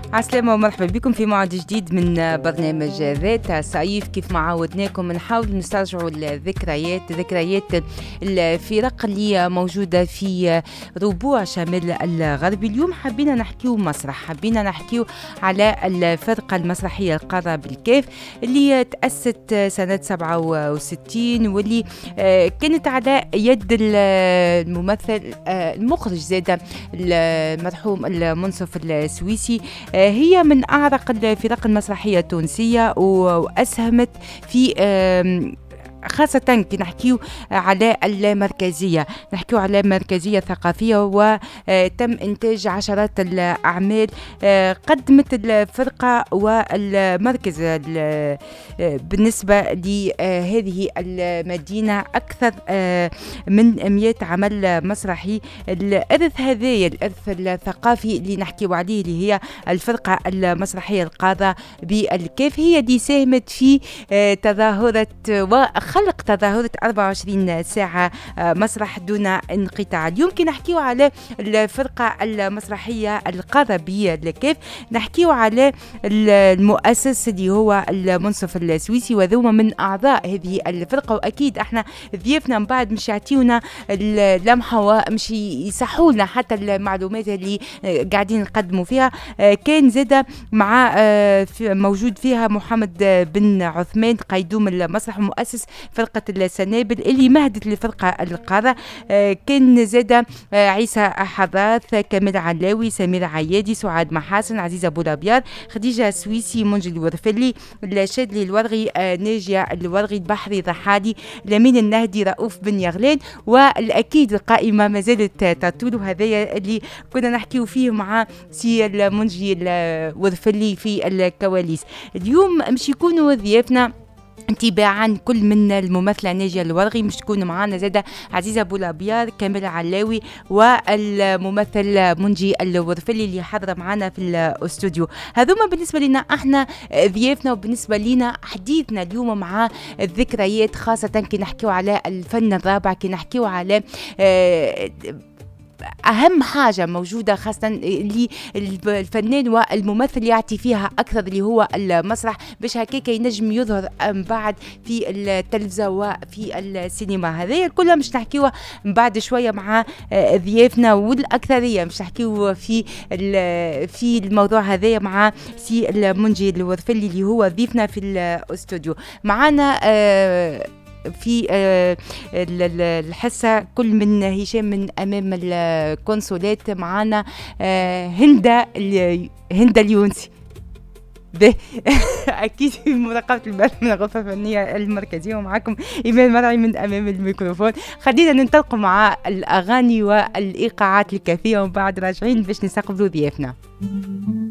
عسلامة ومرحبا بكم في موعد جديد من برنامج ذات صيف. كيف ما عودناكم نحاول نسترجعوا ذكريات الفرق اللي موجودة في ربوع شمال الغربي. اليوم حبينا نحكيو مسرح، حبينا نحكيو على الفرقة المسرحية القارة بالكيف اللي تأسست سنة 67 واللي كانت على يد الممثل المخرج زادة المرحوم المنصف السويسي. هي من أعرق الفرق المسرحية التونسية وأسهمت في خاصة كي نحكيو على المركزية، نحكيو على مركزية ثقافية وتم إنتاج عشرات الأعمال قدمت الفرقة والمركز بالنسبة لهذه المدينة أكثر من 100 عمل مسرحي. الإرث هذا الإرث الثقافي اللي نحكيو عليه اللي هي الفرقة المسرحية القارة بالكيف هي دي ساهمت في تظاهرة خلق تظاهرة 24 ساعة مسرح دون انقطاع. اليوم كي نحكيو على الفرقة المسرحية القارة بالكيف نحكيو على المؤسس اللي هو المنصف السويسي وذوما من أعضاء هذه الفرقة. وأكيد احنا ضيافنا من بعد مش يعطيونا اللمحة ومش يصحولنا حتى المعلومات اللي قاعدين نقدموا فيها. كان زادة مع موجود فيها محمد بن عثمان قيدوم المسرح ومؤسس فرقة السنابل اللي مهدت لفرقة القارة. كان زادة عيسى حراث، كامل علاوي، سمير عيادي، سعاد محاسن، عزيزة بولابيار، خديجة سويسي، منجي الورفلي، الشادلي الورغي، ناجية الورغي، البحري ضحالي، لمين النهدي، رؤوف بن يغلان. والأكيد القائمة ما زالت تطول، وهذا اللي كنا نحكيو فيه مع سي المنجي الورفلي في الكواليس. اليوم مش يكونوا ضيافنا تباعا كل من الممثلة ناجية الورغي، مش تكون معنا زادة عزيزة بولابيار، كامل علاوي، والممثل منجي الورفلي اللي حضر معنا في الاستوديو. هذوما بالنسبة لنا احنا ضيافنا، وبالنسبة لنا حديثنا اليوم مع الذكريات، خاصة كي نحكيو على الفن الرابع، كي نحكيو على أهم حاجة موجودة خاصة اللي الفنان والممثل يعطي فيها أكثر اللي هو المسرح، باش هكاك ينجم يظهر بعد في التلفزة وفي السينما. هذه كلها مش نحكيوها بعد شوية مع ضيافنا، والأكثرية مش نحكيو في الموضوع هذا مع سي المنجي الورفلي اللي هو ضيفنا في الاستوديو. معنا في الحصة كل من هشام من أمام الكونسولات، معنا هند اليونسي أكيد في مراقبة البث من الغرفة الفنية المركزية، ومعكم إيمان مرعي من أمام الميكروفون. خلينا ننطلق مع الأغاني والإيقاعات الكافية وبعد راجعين باش نستقبلوا ضيافنا.